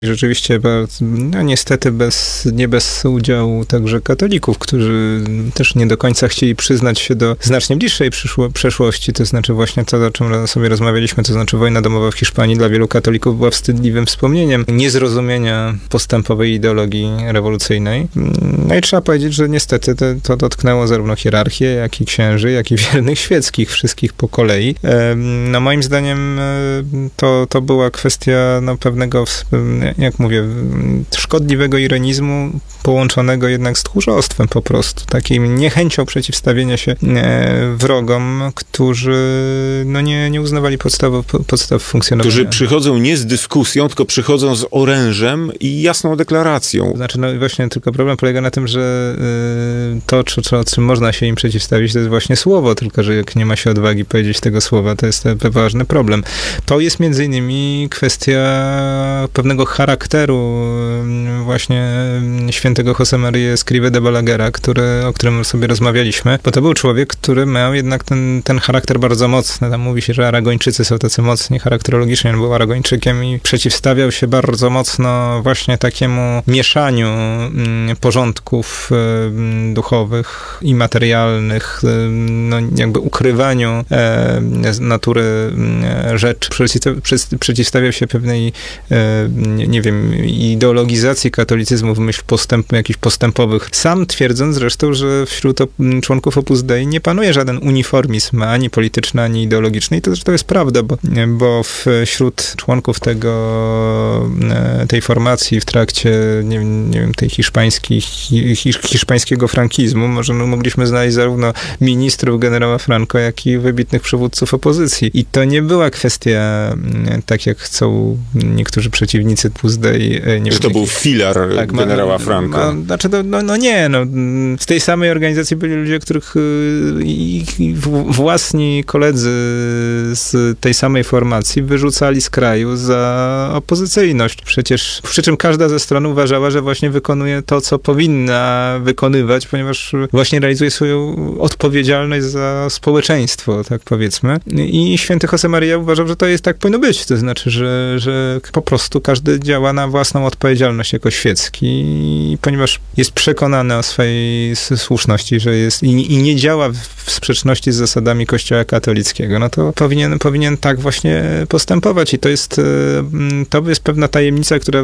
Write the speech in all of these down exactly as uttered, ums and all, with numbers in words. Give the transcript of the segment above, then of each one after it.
Rzeczywiście, no niestety bez, nie bez udziału także katolików, którzy też nie do końca chcieli przyznać się do znacznie bliższej przyszło, przeszłości, to znaczy właśnie to, o czym sobie rozmawialiśmy, to znaczy wojna domowa w Hiszpanii dla wielu katolików była wstydliwym wspomnieniem niezrozumienia postępowej ideologii rewolucyjnej. No i trzeba powiedzieć, że niestety to, to dotknęło zarówno hierarchię, jak i księży, jak i wiernych świeckich, wszystkich po kolei. No moim zdaniem to, to była kwestia no, pewnego, jak mówię, szkodliwego ironizmu połączonego jednak z tchórzostwem po prostu, takim niechęcią przeciwstawienia się wrogom, którzy no, nie, nie uznawali podstaw, podstaw funkcjonowania. Którzy przychodzą nie z dyskusją, tylko przychodzą z orężem i jasną deklaracją. Znaczy, no właśnie, tylko problem polega na tym, że to, czy, czy, o czym można się im przeciwstawić, to jest właśnie słowo, tylko że jak nie ma się odwagi powiedzieć tego słowa, to jest ważny problem. To jest między innymi kwestia pewnego charakteru właśnie świętego Josemaria Escrivá de Balagera, który, o którym sobie rozmawialiśmy, bo to był człowiek, który miał jednak ten, ten charakter bardzo mocny. Tam mówi się, że Aragończycy są tacy mocni charakterologicznie, on był Aragończykiem i przeciwstawiał się bardzo mocno właśnie takiemu mieszaniu porządków duchowych i materialnych, no jakby ukrywaniu natury rzeczy. Przeciwstawiał się pewnej, nie, nie wiem, ideologizacji katolicyzmu w myśl postępu, jakichś postępowych. Sam twierdząc zresztą, że wśród członków Opus Dei nie panuje żaden uniformizm, ani polityczny, ani ideologiczny. I to zresztą jest prawda, bo, bo wśród członków tego, tej formacji w trakcie, nie, nie wiem, tej hiszpańskiej, hisz, hiszpańskiego frankizmu, może no, mogliśmy znaleźć zarówno ministrów generała Franco, jak i wybitnych przywódców opozycji. I to nie była kwestia, tak jak chcą niektórzy przeciwnicy Opus Dei. Nie że to był filar tak, generała Franco. Ma, znaczy, no, no nie, no, z tej samej organizacji byli ludzie, których ich własni koledzy z tej samej formacji wyrzucali z kraju za opozycyjność. Przecież, przy czym każda ze stron uważała, że właśnie wykonuje to, co powinna wykonywać, ponieważ właśnie realizuje swoją odpowiedzialność za społeczeństwo, tak powiedzmy. I święty Josemaria uważał, że to jest tak powinno być. To znaczy, że, że po prostu każdy działa na własną odpowiedzialność jako świecki, ponieważ jest przekonany o swojej słuszności, że jest i, i nie działa w sprzeczności z zasadami Kościoła katolickiego, no to powinien, powinien tak właśnie postępować i to jest, to jest pewna tajemnica, która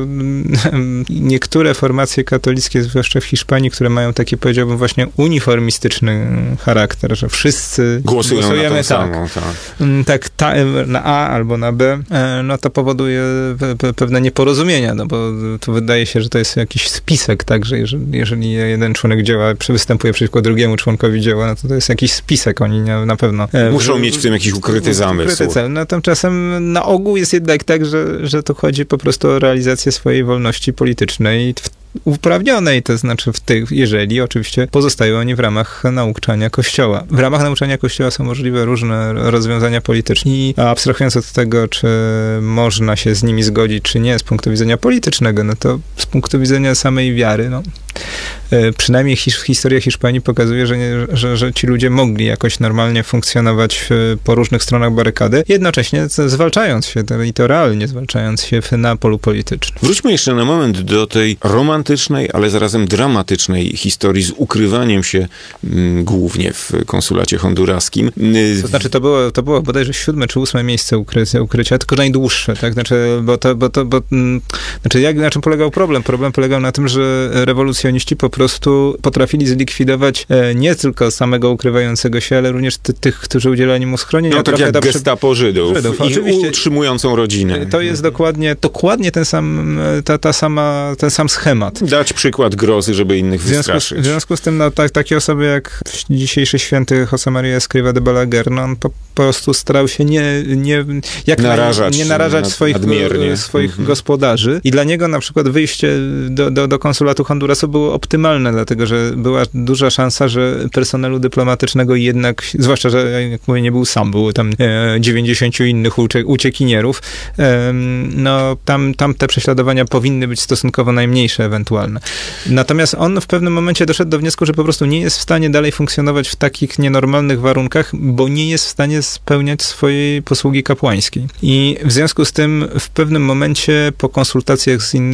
niektóre formacje katolickie, zwłaszcza w Hiszpanii, które mają taki, powiedziałbym, właśnie uniformistyczny charakter, że wszyscy Głosują głosujemy na tą tak, samą, tak. tak ta, na A albo na B, no to powoduje pewne nieporozumienia, no bo to wydaje się, że to jest jakiś spisek, tak, że jeżeli, jeżeli jeden członek dzieła występuje przeciwko drugiemu członkowi dzieła, no to to jest jakiś spisek, oni na pewno... Muszą w, mieć w tym jakiś ukryty zamysł. Ukryty cel. No tymczasem na ogół jest jednak tak, że, że to chodzi po prostu o realizację swojej wolności politycznej uprawnionej, to znaczy w tych, jeżeli oczywiście pozostają oni w ramach nauczania Kościoła. W ramach nauczania Kościoła są możliwe różne rozwiązania polityczne i abstrahując od tego, czy można się z nimi zgodzić, czy nie z punktu widzenia politycznego, no to z punktu widzenia samej wiary, no przynajmniej his, historia Hiszpanii pokazuje, że, nie, że, że ci ludzie mogli jakoś normalnie funkcjonować w, po różnych stronach barykady, jednocześnie zwalczając się, i to realnie zwalczając się na polu politycznym. Wróćmy jeszcze na moment do tej romantycznej, ale zarazem dramatycznej historii z ukrywaniem się m, głównie w konsulacie honduraskim. To znaczy, to było, to było bodajże siódme czy ósme miejsce ukrycia, ukrycia tylko najdłuższe, tak? Znaczy, bo to, bo to, bo, m, znaczy, jak, na czym polegał problem? Problem polegał na tym, że rewolucjoniści po prostu potrafili zlikwidować e, nie tylko samego ukrywającego się, ale również ty, tych, którzy udzielali mu schronienia. No tak jak do, gestapo Żydów, Żydów ich oczywiście, utrzymującą rodzinę. To jest dokładnie, dokładnie ten sam, ta, ta sama, ten sam schemat. Dać przykład grozy, żeby innych w związku, wystraszyć. W związku z tym, no, tak, takie osoby jak dzisiejszy święty Josemaria Escrivá de Balaguer, no, on po, po prostu starał się nie, nie, jak narażać, nie, nie narażać nad, swoich, swoich mm-hmm. gospodarzy i dla niego na przykład wyjście do, do, do konsulatu Hondurasu było optymalne, dlatego że była duża szansa, że personelu dyplomatycznego jednak, zwłaszcza, że jak mówię, nie był sam, było tam e, dziewięćdziesięciu innych ucie, uciekinierów, e, no tam, tam te prześladowania powinny być stosunkowo najmniejsze ewentualne. Natomiast on w pewnym momencie doszedł do wniosku, że po prostu nie jest w stanie dalej funkcjonować w takich nienormalnych warunkach, bo nie jest w stanie spełniać swojej posługi kapłańskiej. I w związku z tym w pewnym momencie po konsultacjach z innymi